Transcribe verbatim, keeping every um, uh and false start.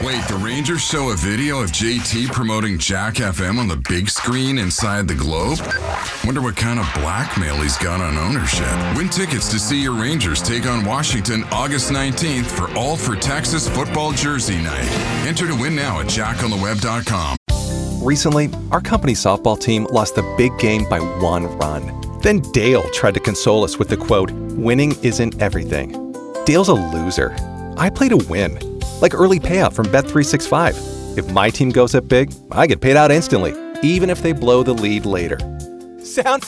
Wait, the Rangers show a video of J T promoting Jack F M on the big screen inside the Globe? Wonder what kind of blackmail he's got on ownership. Win tickets to see your Rangers take on Washington August nineteenth for All for Texas Football Jersey Night. Enter to win now at jack on the web dot com. Recently, our company softball team lost the big game by one run. Then Dale tried to console us with the quote, "Winning isn't everything." Dale's a loser. I play to win. Like early payout from Bet three sixty-five. If my team goes up big, I get paid out instantly, even if they blow the lead later. Sound